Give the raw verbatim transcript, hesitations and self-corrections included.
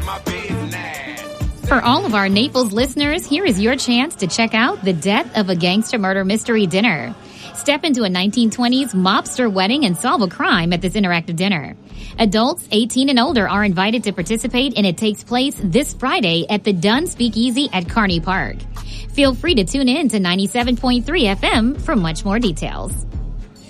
my business. For all of our Naples listeners, here is your chance to check out The Death of a Gangster Murder Mystery Dinner. Step into a nineteen twenties mobster wedding and solve a crime at this interactive dinner. Adults eighteen and older are invited to participate, and it takes place this Friday at the Dunn Speakeasy at Kearney Park. Feel free to tune in to ninety-seven point three F M for much more details.